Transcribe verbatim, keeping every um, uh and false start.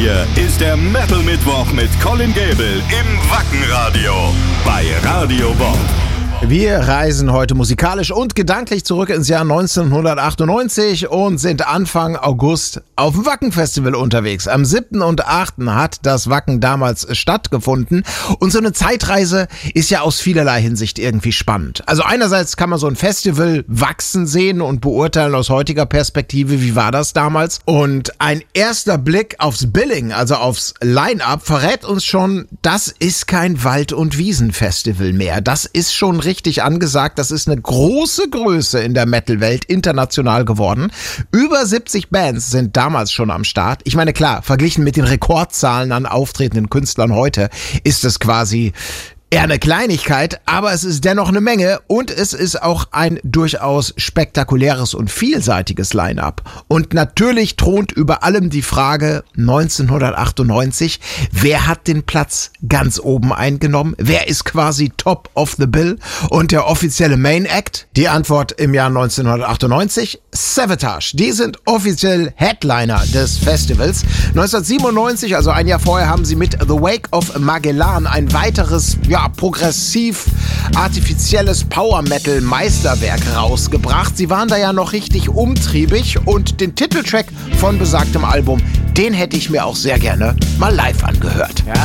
hier ist der Metal Mittwoch mit Colin Gable im Wackenradio bei Radio Bob. Wir reisen heute musikalisch und gedanklich zurück ins Jahr neunzehnhundertachtundneunzig und sind Anfang August auf dem Wacken-Festival unterwegs. Am siebten und achten hat das Wacken damals stattgefunden und so eine Zeitreise ist ja aus vielerlei Hinsicht irgendwie spannend. Also einerseits kann man so ein Festival wachsen sehen und beurteilen aus heutiger Perspektive, wie war das damals? Und ein erster Blick aufs Billing, also aufs Line-Up, verrät uns schon, das ist kein Wald- und Wiesenfestival mehr. Das ist schon richtig richtig angesagt. Das ist eine große Größe in der Metal-Welt, international geworden. Über siebzig Bands sind damals schon am Start. Ich meine, klar, verglichen mit den Rekordzahlen an auftretenden Künstlern heute ist es quasi eher eine Kleinigkeit, aber es ist dennoch eine Menge und es ist auch ein durchaus spektakuläres und vielseitiges Line-Up. Und natürlich thront über allem die Frage neunzehnhundertachtundneunzig, wer hat den Platz ganz oben eingenommen? Wer ist quasi top of the bill? Und der offizielle Main Act? Die Antwort im Jahr neunzehnhundertachtundneunzig, Savatage. Die sind offiziell Headliner des Festivals. neunzehnhundertsiebenundneunzig, also ein Jahr vorher, haben sie mit The Wake of Magellan ein weiteres, ja, progressiv artifizielles Power-Metal-Meisterwerk rausgebracht. Sie waren da ja noch richtig umtriebig und den Titeltrack von besagtem Album, den hätte ich mir auch sehr gerne mal live angehört. Ja.